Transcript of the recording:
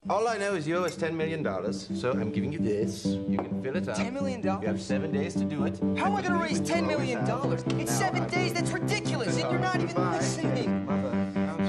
All I know is you owe us $10 million, so I'm giving you this. You can fill it up. $10 million? You have 7 days to do it. How am I going to raise $10 million? It's 7 days.